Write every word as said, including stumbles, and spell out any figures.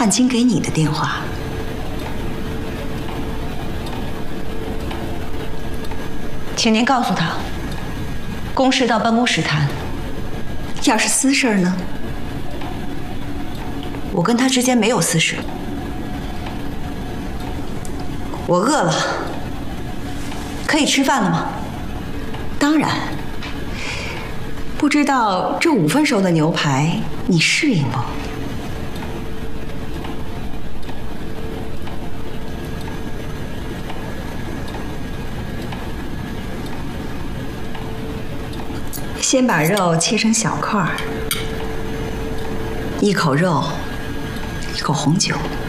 汉卿给你的电话。请您告诉他，公事到办公室谈。要是私事呢？我跟他之间没有私事。我饿了，可以吃饭了吗？当然。不知道这五分熟的牛排你适应不？先把肉切成小块儿，一口肉，一口红酒。